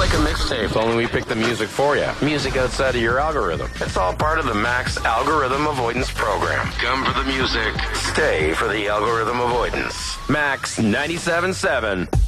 like a mixtape. If only we pick the music for you. Music outside of your algorithm. It's all part of the Max Algorithm Avoidance Program. Come for the music. Stay for the algorithm avoidance. Max 97.7.